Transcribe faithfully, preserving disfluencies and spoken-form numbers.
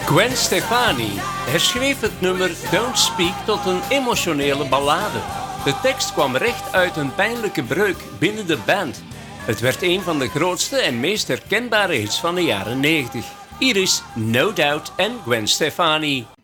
Gwen Stefani herschreef het nummer Don't Speak tot een emotionele ballade. De tekst kwam recht uit een pijnlijke breuk binnen de band. Het werd een van de grootste en meest herkenbare hits van de jaren negentig. Hier is No Doubt en Gwen Stefani.